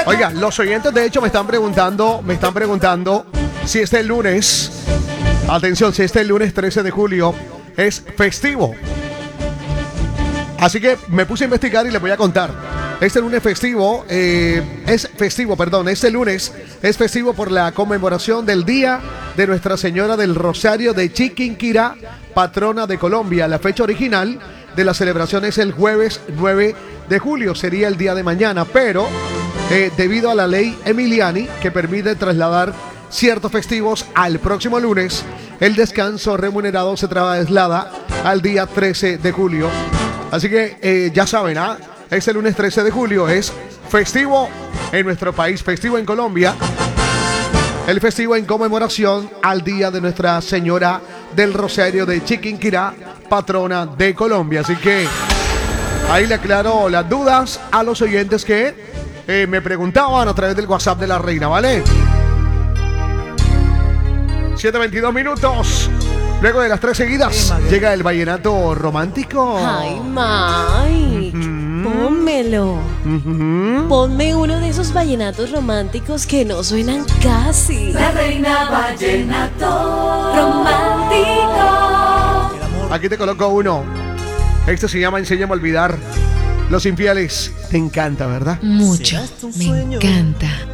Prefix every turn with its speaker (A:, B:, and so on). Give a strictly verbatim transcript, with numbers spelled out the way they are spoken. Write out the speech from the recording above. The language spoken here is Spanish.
A: Oiga, los oyentes de hecho me están preguntando, me están preguntando si este lunes, atención, si este lunes trece de julio es festivo. Así que me puse a investigar y les voy a contar. Este lunes festivo, eh, es festivo, perdón, este lunes es festivo por la conmemoración del Día de Nuestra Señora del Rosario de Chiquinquirá, patrona de Colombia. La fecha original de la celebración es el jueves nueve de julio, sería el día de mañana, pero eh, debido a la ley Emiliani, que permite trasladar ciertos festivos al próximo lunes, el descanso remunerado se traslada al día trece de julio. Así que eh, ya saben, ¿ah? Este lunes trece de julio es festivo en nuestro país, festivo en Colombia. El festivo en conmemoración al Día de Nuestra Señora del Rosario de Chiquinquirá, patrona de Colombia. Así que ahí le aclaro las dudas a los oyentes que eh, me preguntaban a través del WhatsApp de la reina, ¿vale? siete veintidós minutos. Luego de las tres seguidas, llega el vallenato romántico.
B: Ay, Mike, uh-huh. Pónmelo.
A: Uh-huh.
B: Ponme uno de esos vallenatos románticos que no suenan casi.
C: La reina vallenato romántico.
A: Aquí te coloco uno. Este se llama Enséñame a olvidar. Los infieles. Te encanta, ¿verdad?
D: Mucho. Me encanta.